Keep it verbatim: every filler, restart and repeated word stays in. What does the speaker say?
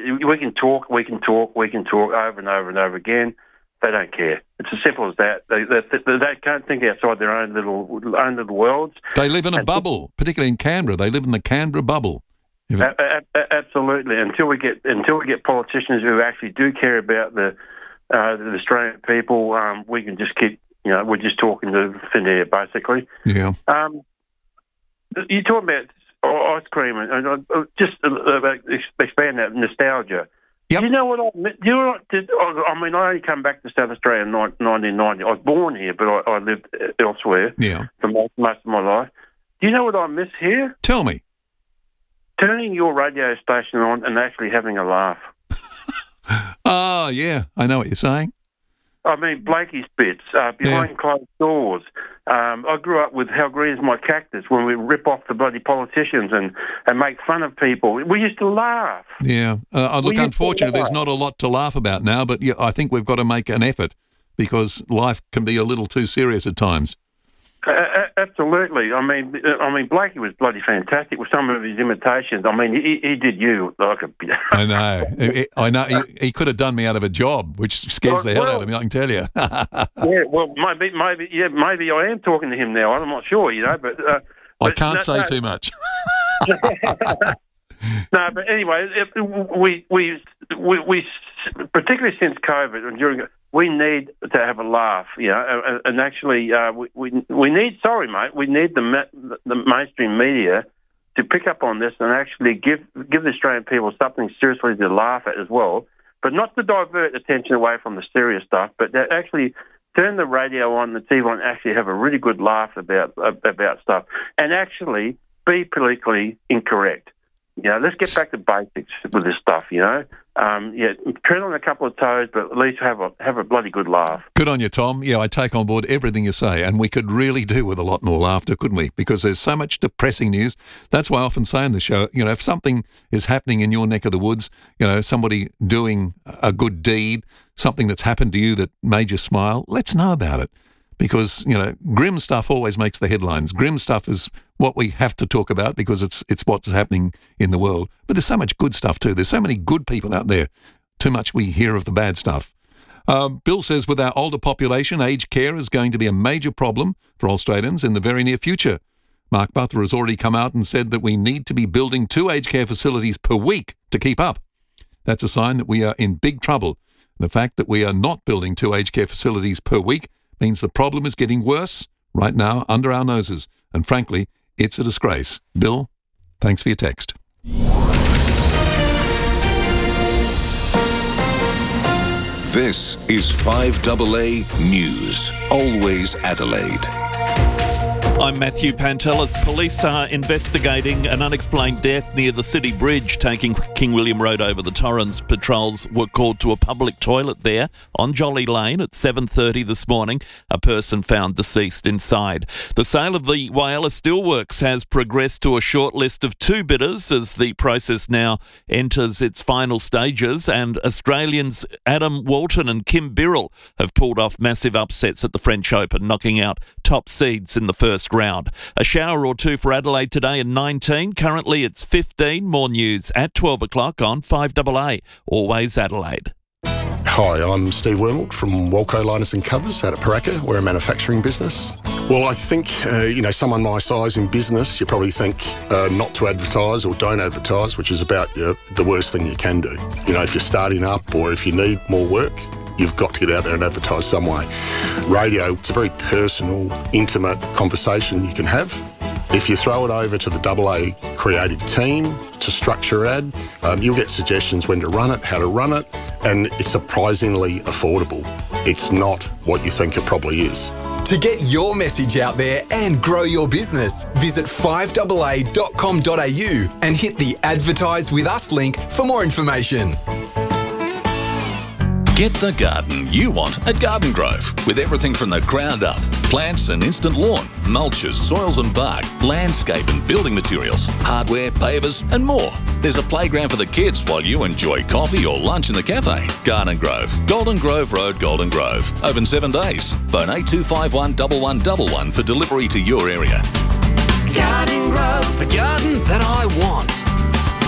we can talk, we can talk, we can talk over and over and over again. They don't care. It's as simple as that. They, they, they, they can't think outside their own little own little worlds. They live in a and bubble, particularly in Canberra. They live in the Canberra bubble. A, a, a, absolutely. Until we get until we get politicians who actually do care about the uh, the Australian people, um, we can just keep. You know, we're just talking to thin air, basically. Yeah. Um, you're talking about ice cream and, and uh, just uh, expand that nostalgia. Yep. You know what I do you know what did, I mean, I only come back to South Australia in nineteen ninety. I was born here, but I, I lived elsewhere yeah. for most, most of my life. Do you know what I miss here? Tell me. Turning your radio station on and actually having a laugh. Oh, yeah. I know what you're saying. I mean, Blakey's bits, uh, behind yeah. closed doors. Um, I grew up with How Green's My Cactus when we rip off the bloody politicians and, and make fun of people. We used to laugh. Yeah. Uh, look, unfortunately, there's not a lot to laugh about now, but yeah, I think we've got to make an effort because life can be a little too serious at times. Uh, absolutely. I mean, I mean, Blakey was bloody fantastic with some of his imitations. I mean, he, he did you like a. I know. I know. He, he could have done me out of a job, which scares the well, hell out of me. I can tell you. yeah. Well, maybe, maybe, yeah, maybe I am talking to him now. I'm not sure, you know, but uh, I but can't no, say no. too much. No, but anyway, we we we, we particularly since COVID and during. We need to have a laugh, you know, and actually, uh, we, we we need. Sorry, mate, we need the the mainstream media to pick up on this and actually give give the Australian people something seriously to laugh at as well, but not to divert attention away from the serious stuff, but to actually turn the radio on, the T V on, and actually have a really good laugh about about stuff, and actually be politically incorrect. You know, let's get back to basics with this stuff, you know. Um, yeah, tread on a couple of toes, but at least have a have a bloody good laugh. Good on you, Tom. Yeah, I take on board everything you say, and we could really do with a lot more laughter, couldn't we? Because there's so much depressing news. That's why I often say in the show, you know, if something is happening in your neck of the woods, you know, somebody doing a good deed, something that's happened to you that made you smile, let's know about it. Because, you know, grim stuff always makes the headlines. Grim stuff is what we have to talk about because it's it's what's happening in the world. But there's so much good stuff too. There's so many good people out there. Too much we hear of the bad stuff. Um, Bill says with our older population, aged care is going to be a major problem for Australians in the very near future. Mark Butler has already come out and said that we need to be building two aged care facilities per week to keep up. That's a sign that we are in big trouble. The fact that we are not building two aged care facilities per week means the problem is getting worse right now under our noses. And frankly, it's a disgrace. Bill, thanks for your text. This is five A A News, always Adelaide. I'm Matthew Pantelis. Police are investigating an unexplained death near the City Bridge taking King William Road over the Torrens. Patrols were called to a public toilet there on Jolly Lane at seven thirty this morning. A person found deceased inside. The sale of the Whyalla Steelworks has progressed to a short list of two bidders as the process now enters its final stages, and Australians Adam Walton and Kim Birrell have pulled off massive upsets at the French Open, knocking out top seeds in the first round. A shower or two for Adelaide today in nineteen. Currently it's fifteen. More news at twelve o'clock on five A A. Always Adelaide. Hi, I'm Steve Wormald from Walco Liners and Covers out at Paraka. We're a manufacturing business. Well, I think, uh, you know, someone my size in business, you probably think uh, not to advertise or don't advertise, which is about uh, the worst thing you can do. You know, if you're starting up or if you need more work, you've got to get out there and advertise some way. Radio, it's a very personal, intimate conversation you can have. If you throw it over to the double A creative team to structure ad, um, you'll get suggestions when to run it, how to run it, and it's surprisingly affordable. It's not what you think it probably is. To get your message out there and grow your business, visit five A A dot com dot a u and hit the Advertise With Us link for more information. Get the garden you want at Garden Grove, with everything from the ground up. Plants and instant lawn, mulches, soils and bark, landscape and building materials, hardware, pavers and more. There's a playground for the kids while you enjoy coffee or lunch in the cafe. Garden Grove, Golden Grove Road, Golden Grove. Open seven days. Phone eight two five one one one one one for delivery to your area. Garden Grove, the garden that I want.